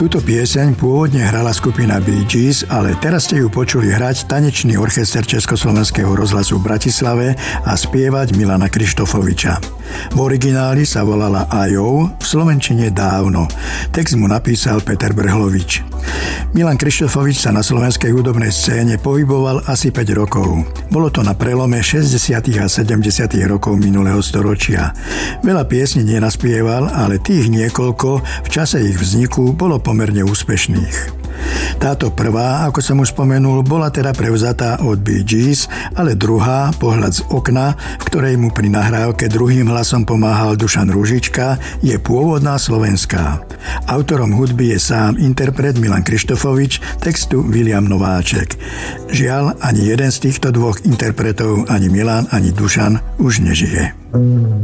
Túto pieseň pôvodne hrala skupina Bee Gees, ale teraz ste ju počuli hrať tanečný orchester Československého rozhlasu v Bratislave a spievať Milana Krištofoviča. V origináli sa volala I.O., v slovenčine Dávno. Text mu napísal Peter Brhlovič. Milan Krištofovič sa na slovenskej hudobnej scéne pohyboval asi 5 rokov. Bolo to na prelome 60. a 70. rokov minulého storočia. Veľa piesní nenaspieval, ale tých niekoľko v čase ich vzniku bolo pomerne úspešných. Táto prvá, ako som už spomenul, bola teda prevzatá od Bee Gees, ale druhá, Pohľad z okna, v ktorej mu pri nahrávke druhým hlasom pomáhal Dušan Ružička, je pôvodná slovenská. Autorom hudby je sám interpret Milan Krištofovič, textu William Nováček. Žiaľ, ani jeden z týchto dvoch interpretov, ani Milan, ani Dušan, už nežije.